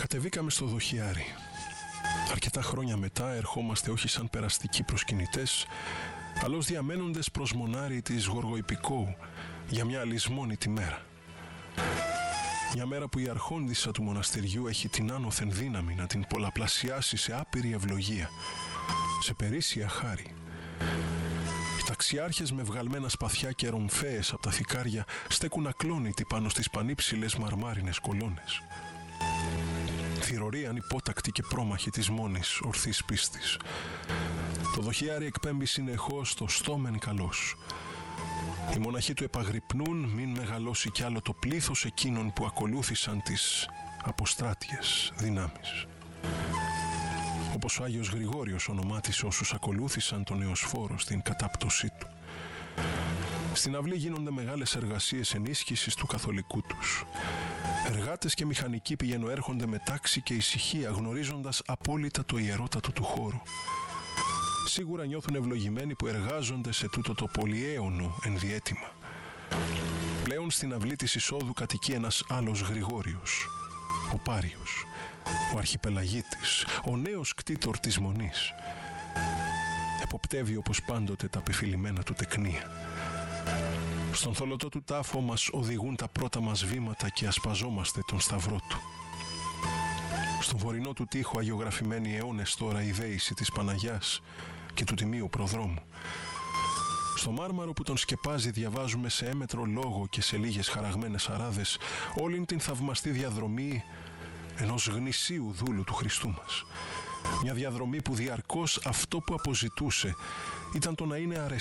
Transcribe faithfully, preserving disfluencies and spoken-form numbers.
Κατεβήκαμε στο δοχιάρι. Αρκετά χρόνια μετά ερχόμαστε όχι σαν περαστικοί προσκυνητές, αλλά ως διαμένοντες προς μονάρι της Γοργοϊππικόου για μια αλυσμόνητη μέρα. Μια μέρα που η αρχόντισσα του μοναστηριού έχει την άνωθεν δύναμη να την πολλαπλασιάσει σε άπειρη ευλογία, σε περίσσια χάρη. Οι ταξιάρχες με βγαλμένα σπαθιά και ρομφαίες από τα θικάρια στέκουν ακλόνητοι πάνω στις πανύψηλες μαρμάρινες κολόνες. Θυρωρεί ανυπότακτη και πρόμαχη της μόνης ορθής πίστης. Το δοχιάρι εκπέμπει συνεχώς το στόμεν καλός. Οι μοναχοί του επαγρυπνούν μην μεγαλώσει κι άλλο το πλήθος εκείνων που ακολούθησαν τις αποστράτιες δυνάμεις. Όπως ο Άγιος Γρηγόριος ονομάτισε όσους ακολούθησαν τον Εωσφόρο στην κατάπτωσή του. Στην αυλή γίνονται μεγάλες εργασίες ενίσχυσης του καθολικού τους. Εργάτες και μηχανικοί πηγαινοέρχονται με τάξη και ησυχία, γνωρίζοντας απόλυτα το ιερότατο του χώρου. Σίγουρα νιώθουν ευλογημένοι που εργάζονται σε τούτο το πολυαίωνο ενδιέτημα. Πλέον στην αυλή της εισόδου κατοικεί ένας άλλος Γρηγόριος, ο Πάριος, ο αρχιπελαγίτης, ο νέος κτήτορ της Μονής. Εποπτεύει όπως πάντοτε τα πεφυλημένα του τεκνία. Στον θολωτό του τάφο μας οδηγούν τα πρώτα μας βήματα και ασπαζόμαστε τον σταυρό του. Στον βορεινό του τοίχο αγιογραφημένοι αιώνες τώρα η δέηση της Παναγιάς και του Τιμίου Προδρόμου. Στο μάρμαρο που τον σκεπάζει διαβάζουμε σε έμετρο λόγο και σε λίγες χαραγμένες αράδες όλην την θαυμαστή διαδρομή ενός γνησίου δούλου του Χριστού μας. Μια διαδρομή που διαρκώς αυτό που αποζητούσε ήταν το να είναι αρεστή